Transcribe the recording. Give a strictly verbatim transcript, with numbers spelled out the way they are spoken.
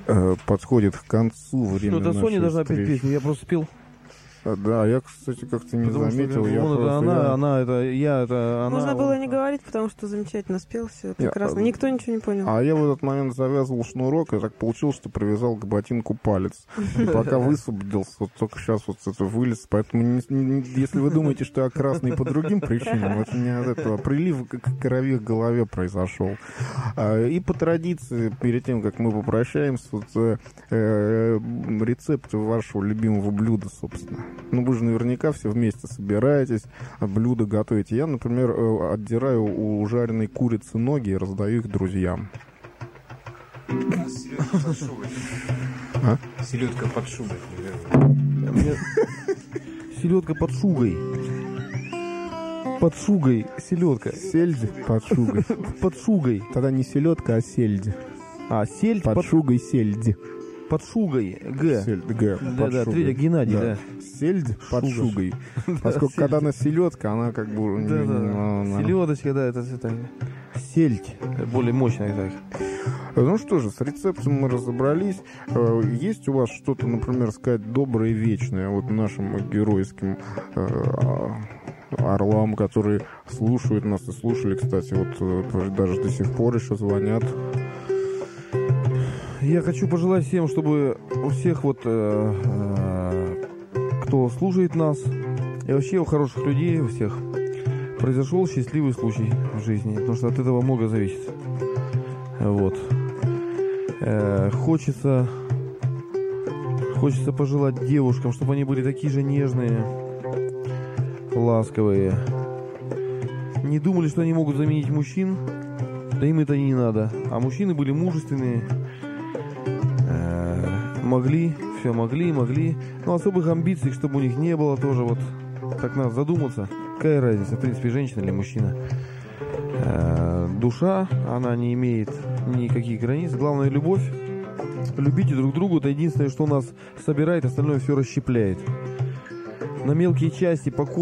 э, подходит к концу время Что, это Соня должна петь песню, я просто спел. Да, я, кстати, как-то не потому заметил. Что, я вон, это она, я... она, это я, это она. Можно было он... не говорить, потому что замечательно спел, все прекрасно. Я... Никто ничего не понял. А я в этот момент завязывал шнурок, и так получилось, что привязал к ботинку палец. И пока высвободился, вот только сейчас вот это вылез. Поэтому не, не, если вы думаете, что я красный по другим причинам, это не от этого. Прилив к крови к голове произошел. И по традиции, перед тем, как мы попрощаемся, вот, э, э, рецепт вашего любимого блюда, собственно. Ну, вы же наверняка все вместе собираетесь, блюда готовите. Я, например, отдираю у жареной курицы ноги и раздаю их друзьям. Селедка под шубой. А? Селедка под шубой. Селедка под шугой. Под шугой селедка. Сельдь под шугой. Под шугой. Тогда не селедка, а сельдь. А, сельдь под, под шугой сельдь. Под шугой, Г. Сельдь, Г. Да, да, третья Геннадий, да. да. Сельдь под шугой. Поскольку когда она селедка, она как бы... Да, да. Селедочка, да, это все так. Сельдь. Более мощная, так. Ну что же, с рецептом мы разобрались. Есть у вас что-то, например, сказать доброе и вечное вот нашим геройским орлам, которые слушают нас и слушали, кстати, вот даже до сих пор еще звонят. Я хочу пожелать всем, чтобы у всех вот, э, э, кто слушает нас, и вообще у хороших людей, у всех, произошел счастливый случай в жизни, потому что от этого много зависит. Вот. Э, хочется, хочется пожелать девушкам, чтобы они были такие же нежные, ласковые. Не думали, что они могут заменить мужчин, да им это не надо. А мужчины были мужественные. Могли, все могли, могли. Но особых амбиций, чтобы у них не было, тоже вот так надо задуматься. Какая разница, в принципе, женщина или мужчина. Э, душа, она не имеет никаких границ. Главное, любовь. Любите друг друга, это единственное, что нас собирает, остальное все расщепляет. На мелкие части, по